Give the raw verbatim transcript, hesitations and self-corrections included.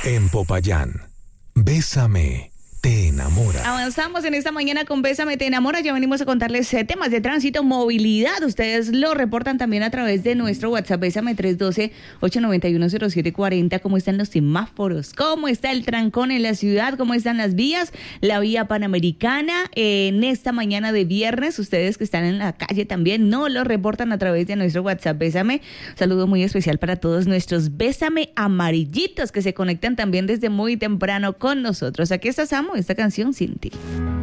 En Popayán, Bésame, te enamora. Avanzamos en esta mañana con Bésame, te enamora. Ya venimos a contarles eh, temas de tránsito, movilidad. Ustedes lo reportan también a través de nuestro WhatsApp, Bésame tres uno dos, ocho nueve uno, cero siete cuatro cero. ¿Cómo están los semáforos? ¿Cómo está el trancón en la ciudad? ¿Cómo están las vías? La vía panamericana eh, en esta mañana de viernes. Ustedes que están en la calle también no lo reportan a través de nuestro WhatsApp, Bésame. Un saludo muy especial para todos nuestros Bésame amarillitos que se conectan también desde muy temprano con nosotros. Aquí está Samo, esta canción Sin Ti.